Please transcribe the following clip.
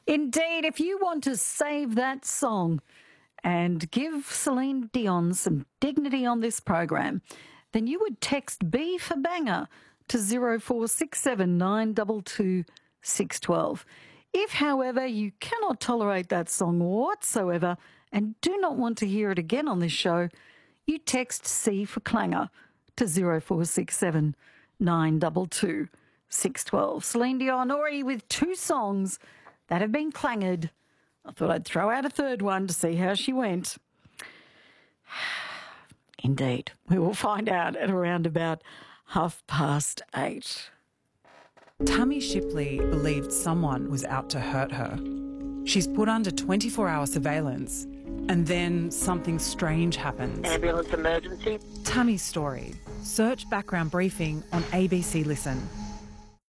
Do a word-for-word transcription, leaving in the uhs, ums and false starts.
Indeed, if you want to save that song and give Celine Dion some dignity on this program, then you would text B for banger to zero four six seven nine two two six one two. If, however, you cannot tolerate that song whatsoever and do not want to hear it again on this show, you text C for clanger to zero four six seven nine two two six one two. Celine Dion already with two songs that have been clanged. I thought I'd throw out a third one to see how she went. Indeed. We will find out at around about half past eight. Tammy Shipley believed someone was out to hurt her. She's put under twenty-four hour surveillance, and then something strange happens. Ambulance emergency. Tammy's story. Search background briefing on A B C Listen.